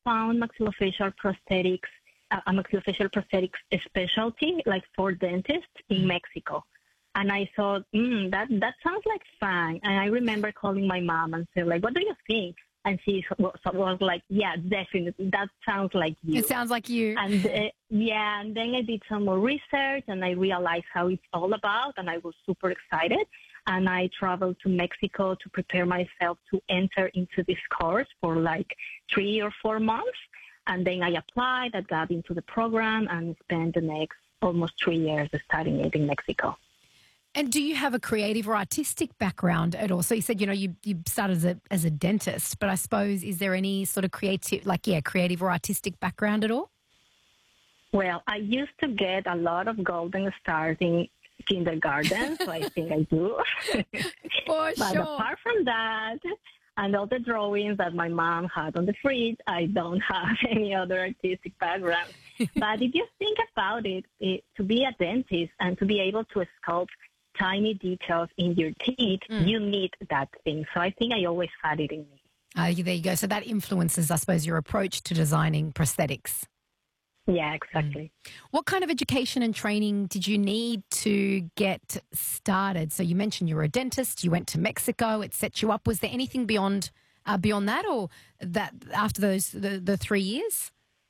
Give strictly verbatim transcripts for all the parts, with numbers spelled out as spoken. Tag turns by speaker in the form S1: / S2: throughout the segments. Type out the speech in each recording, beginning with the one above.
S1: found maxillofacial prosthetics, uh, a maxillofacial prosthetics specialty, like for dentists in Mexico. And I thought, mm, that, that sounds like fun. And I remember calling my mom and saying, like, what do you think? And she was, was like, yeah, definitely. That sounds like you.
S2: It sounds like you.
S1: And uh, yeah, and then I did some more research and I realized how it's all about. And I was super excited. And I traveled to Mexico to prepare myself to enter into this course for like three or four months. And then I applied, I got into the program and spent the next almost three years studying it in Mexico.
S2: And do you have a creative or artistic background at all? So you said, you know, you, you started as a, as a dentist, but I suppose, is there any sort of creative, like, yeah, creative or artistic background at all?
S1: Well, I used to get a lot of golden stars in kindergarten, so I think I do.
S2: For
S1: but
S2: sure.
S1: apart from that, and all the drawings that my mom had on the fridge, I don't have any other artistic background. But if you think about it, it, to be a dentist and to be able to sculpt tiny details in your teeth, mm. you need that thing. So I think I always had it in me.
S2: Uh, there you go. So that influences, I suppose, your approach to designing prosthetics.
S1: Yeah, exactly.
S2: Mm. What kind of education and training did you need to get started? So you mentioned you were a dentist, you went to Mexico, it set you up. Was there anything beyond uh, beyond that, or that after those the, the three years?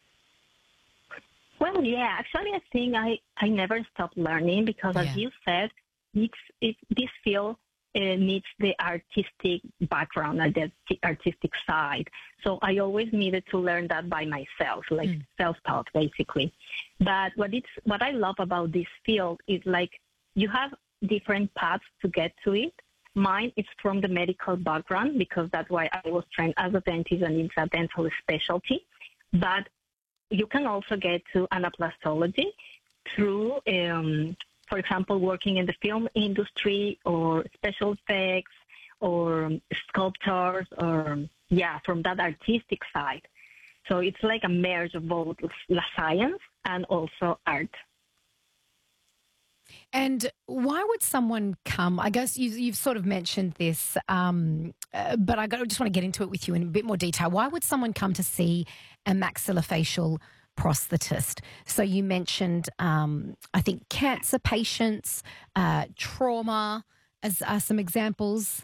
S1: Well, yeah, actually, I think I, I never stopped learning because, yeah. as you said, it's, it, this field uh, needs the artistic background, uh, the artistic side. So I always needed to learn that by myself, like mm. self-taught, basically. But what it's what I love about this field is, like, you have different paths to get to it. Mine is from the medical background because that's why I was trained as a dentist and it's a dental specialty. But you can also get to anaplastology through, um, for example, working in the film industry or special effects or sculptors or, yeah, from that artistic side. So it's like a merge of both science and also art.
S2: And why would someone come? I guess you, you've sort of mentioned this, um, uh, but I just want to get into it with you in a bit more detail. Why would someone come to see a maxillofacial prosthetist? So you mentioned, um, I think, cancer patients, uh, trauma as are some examples.